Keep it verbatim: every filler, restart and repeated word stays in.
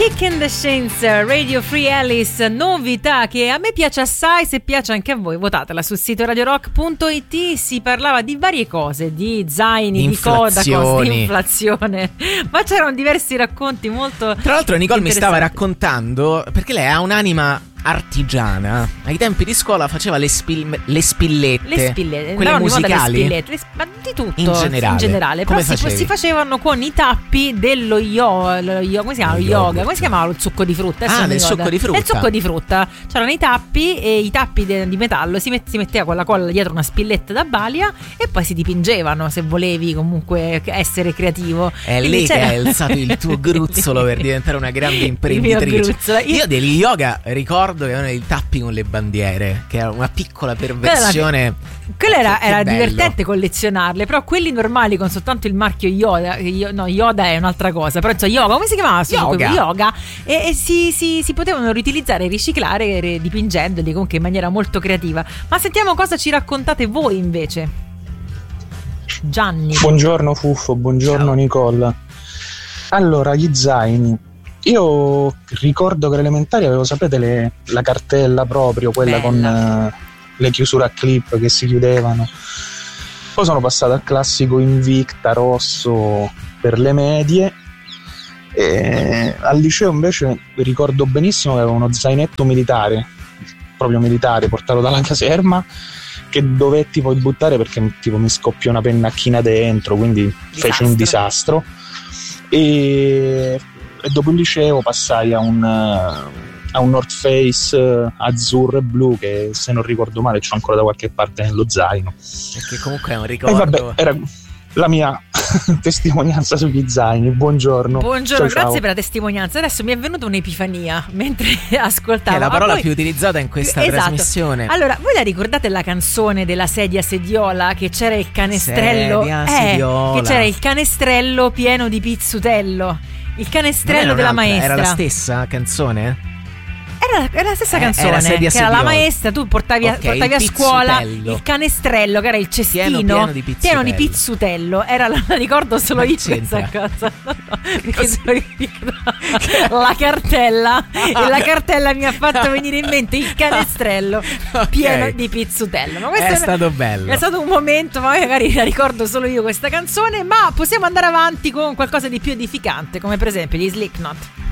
Kick in the Shins, Radio Free Alice, novità che a me piace assai, se piace anche a voi votatela sul sito radio rock punto it. Si parlava di varie cose, di zaini, di Kodakos, di inflazione, ma c'erano diversi racconti molto Tra l'altro Nicole mi stava raccontando, perché lei ha un'anima artigiana, ai tempi di scuola faceva le, spil- le spillette, le spillette, quelle musicali, le spillette, le, ma di tutto in generale, in generale. Come però si, si facevano con i tappi dello yo, lo yo come si chiama? Lo yoga, come si chiamava il succo di frutta? Ah, nel succo di frutta. Nel succo di frutta c'erano i tappi, e i tappi de, di metallo si, met, si metteva con la colla dietro una spilletta da balia e poi si dipingevano, se volevi comunque essere creativo. È Quindi lì che hai alzato il tuo gruzzolo per diventare una grande imprenditrice. Io, io degli yoga ricordo che avevano i tappi con le bandiere, che era una piccola perversione. Quello era, era divertente collezionarle, però quelli normali con soltanto il marchio Yoda, no, Yoda è un'altra cosa, però insomma Yoga, come si chiamava? Yoga, yoga e, e si, si, si potevano riutilizzare e riciclare dipingendoli comunque in maniera molto creativa. Ma sentiamo cosa ci raccontate voi invece. Gianni. Buongiorno Fuffo, buongiorno. Ciao. Nicole. Allora, gli zaini. Io ricordo che alle elementari avevo, sapete, le, la cartella proprio, quella Bella. con uh, le chiusure a clip che si chiudevano. Poi sono passato al classico Invicta rosso per le medie. E al liceo invece ricordo benissimo che avevo uno zainetto militare, proprio militare, portato dalla caserma, che dovetti poi buttare perché tipo mi scoppiò una pennacchina dentro, quindi disastro. Fece un disastro. E e dopo il liceo passai a un, a un North Face azzurro e blu che, se non ricordo male, c'ho ancora da qualche parte nello zaino, perché comunque è un ricordo. E vabbè, era la mia testimonianza sugli zaini. Buongiorno. Buongiorno, ciao, grazie ciao. per la testimonianza. Adesso mi è venuta un'epifania mentre ascoltavo. È la parola voi... più utilizzata in questa esatto. trasmissione. Allora, voi la ricordate la canzone della sedia sediola, che c'era il canestrello? Sedia, eh, sediola. che c'era il canestrello pieno di pizzutello. Il canestrello della maestra. Era la stessa canzone? Era, era la stessa canzone, era sedia, che era la sediola. maestra, tu portavi, a, okay, portavi a scuola il canestrello, che era il cestino pieno, pieno, di, pizzutello. pieno di pizzutello. Era, la ricordo solo io c'entra? questa cosa. No, no, perché la cartella e la cartella mi ha fatto venire in mente il canestrello okay. pieno di pizzutello. Ma questo è, è stato bello. È stato un momento, ma magari la ricordo solo io questa canzone. Ma possiamo andare avanti con qualcosa di più edificante, come per esempio gli Slipknot.